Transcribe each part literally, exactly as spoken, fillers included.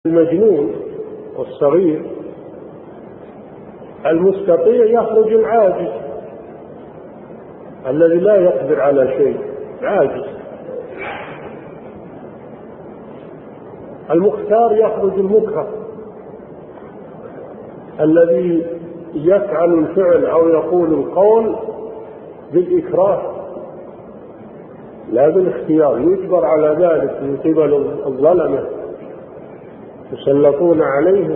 المجنون والصغير المستطيع يخرج العاجز الذي لا يقدر على شيء، عاجز. المختار يخرج المكره الذي يفعل الفعل أو يقول القول بالإكراه لا بالاختيار، يجبر على ذلك من قبل الظلمة يسلطون عليه،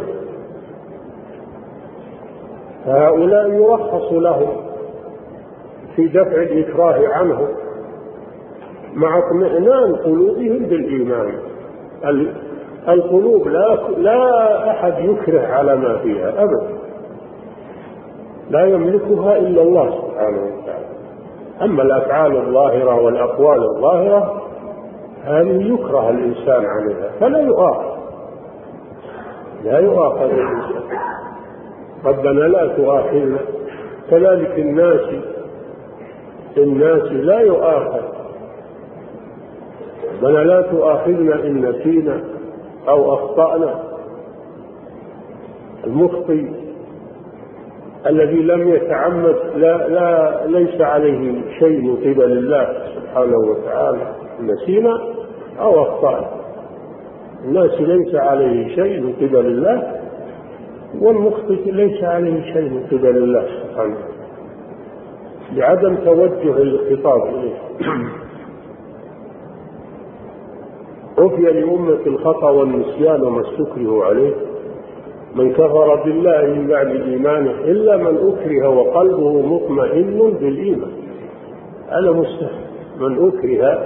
فهؤلاء يرخص لهم في دفع الإكراه عنه مع اطمئنان قلوبهم بالإيمان. القلوب لا, لا أحد يكره على ما فيها أبدا، لا يملكها إلا الله سبحانه وتعالى. أما الأفعال الظاهرة والأقوال الظاهرة هذه يكره الإنسان عليها فلا يؤاخذ، لا يؤاخذ الإنسان. ربنا لا تؤاخذنا. كذلك الناس الناس لا يؤاخذ، ربنا لا تؤاخذنا إن نسينا أو أخطأنا. المخطئ الذي لم يتعمد لا, لا ليس عليه شيء من قبل الله سبحانه وتعالى، نسينا أو أخطأنا. الناس ليس عليه شيء من قبل الله، والمخطئ ليس عليه شيء من قبل الله سبحانه لعدم توجه الخطاب إليه. عفي لأمة الخطأ والنسيان وما استكرهوا عليه، من كفر بالله من بعد إيمانه إلا من أكره وقلبه مطمئن بالإيمان. أنا مستحيل من أكره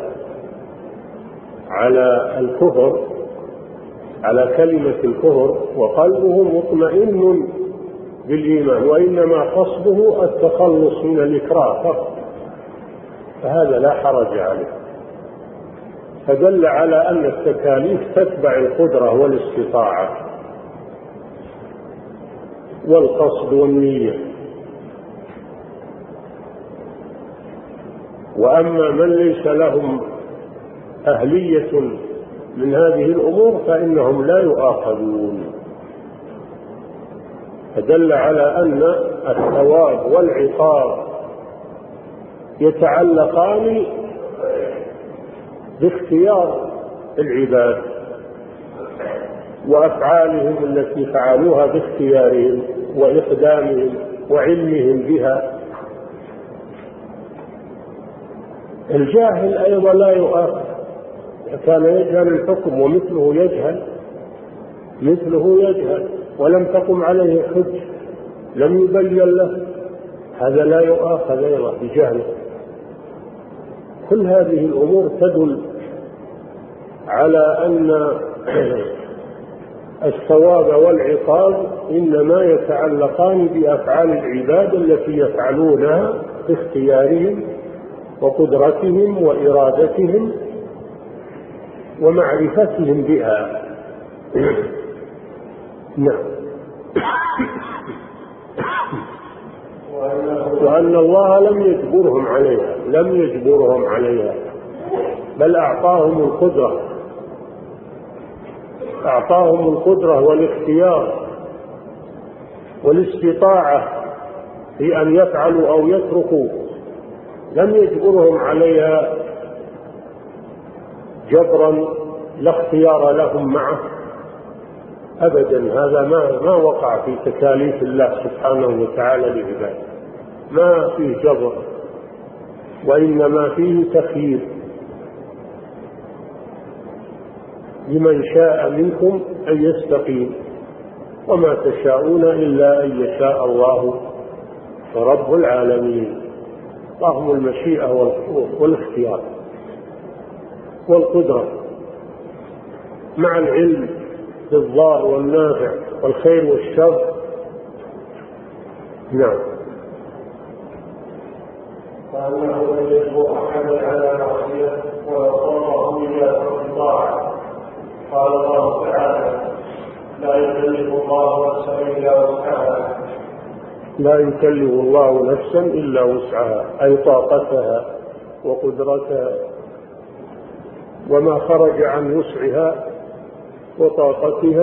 على الكفر، على كلمة الكفر وقلبه مطمئن بالإيمان، وإنما قصده التخلص من الإكراه فقط، فهذا لا حرج عليه. فدل على أن التكاليف تتبع القدرة والاستطاعة والقصد والنية. وأما من ليس لهم أهلية من هذه الأمور فإنهم لا يؤاخذون. فدل على أن الثواب والعقاب يتعلقان باختيار العباد وأفعالهم التي فعلوها باختيارهم وإقدامهم وعلمهم بها. الجاهل أيضا لا يؤاخذ، كان يجهل الحكم ومثله يجهل مثله يجهل ولم تقم عليه حجة، لم يبين له، هذا لا يؤاخذ أيضا بجهله. كل هذه الأمور تدل على أن الثواب والعقاب إنما يتعلقان بأفعال العباد التي يفعلونها باختيارهم وقدرتهم وإرادتهم ومعرفتهم بها. نعم. وأن الله لم يجبرهم عليها لم يجبرهم عليها بل أعطاهم القدرة أعطاهم القدرة والاختيار والاستطاعة في أن يفعلوا أو يتركوا، لم يجبرهم عليها جبرا لا اختيار لهم معه أبدا. هذا ما ما وقع في تكاليف الله سبحانه وتعالى لعباده، ما فيه جبر وإنما فيه تخيير لمن شاء منكم أن يستقيم، وما تشاءون إلا أن يشاء الله رب العالمين. لهم المشيئة والاختيار والقدرة مع العلم بالضار والنافع والخير والشر. نعم. فأنه لم يجبر أحدا على معصية ويصره إلى الطاعة. قال الله تعالى: لا يكلف الله نفسا إلا وسعها. لا يكلف الله نفسا إلا وسعها، أي طاقتها وقدرتها، وما خرج عن وسعها وطاقتها